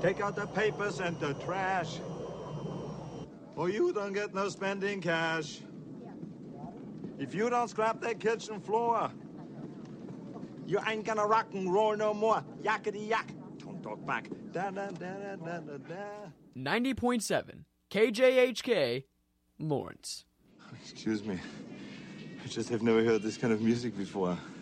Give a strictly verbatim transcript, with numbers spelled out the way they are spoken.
Take out the papers and the trash. Or you don't get no spending cash. If you don't scrap that kitchen floor, you ain't gonna rock and roll no more. Yakety yak. Don't talk back. Da da da da da da. ninety point seven K J H K, Lawrence. Excuse me. I just have never heard this kind of music before.